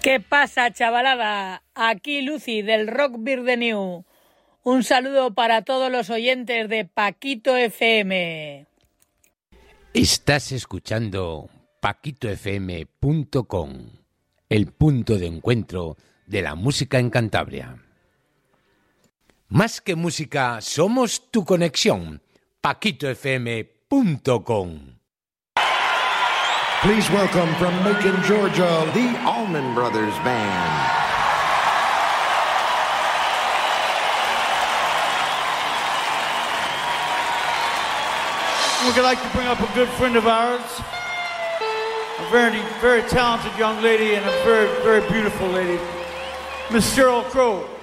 ¿Qué pasa, chavalada? Aquí Lucy del Rock Beer the New. Un saludo para todos los oyentes de Paquito FM. Estás escuchando paquitofm.com, el punto de encuentro de la música en Cantabria. Más que música, somos tu conexión. paquitofm.com. Please welcome from Macon, Georgia, the Allman Brothers Band. We'd like to bring up a good friend of ours, a very, very talented young lady and a very, very beautiful lady, Miss Cheryl Crow.